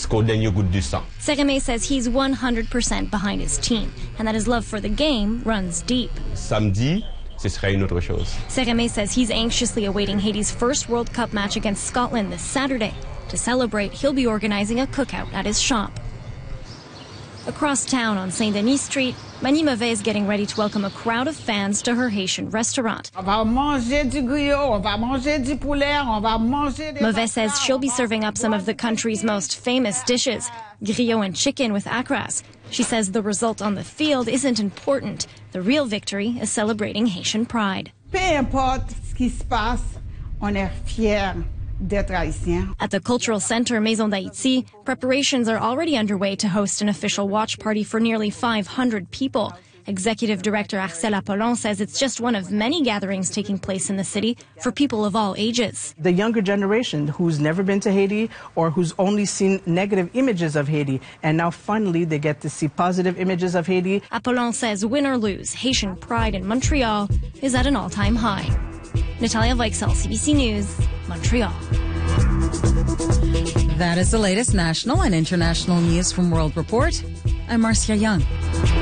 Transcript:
Sereme says he's 100% behind his team and that his love for the game runs deep. Samedi, ce sera une autre chose. Sereme says he's anxiously awaiting Haiti's first World Cup match against Scotland this Saturday. To celebrate, he'll be organizing a cookout at his shop. Across town on Saint-Denis Street, Mani Mauvais is getting ready to welcome a crowd of fans to her Haitian restaurant. Mauvais says she'll be serving up some of the country's most famous dishes, griot and chicken with acras. She says the result on the field isn't important. The real victory is celebrating Haitian pride. Peu importe ce qui se passe, on est fiers d'être haïtien. At the Cultural Center Maison d'Haïti, preparations are already underway to host an official watch party for nearly 500 people. Executive Director Arcel Apollon says it's just one of many gatherings taking place in the city for people of all ages. The younger generation who's never been to Haiti or who's only seen negative images of Haiti, and now finally they get to see positive images of Haiti. Apollon says win or lose, Haitian pride in Montreal is at an all-time high. Natalia Weichsel, CBC News, Montreal. That is the latest national and international news from World Report. I'm Marcia Young.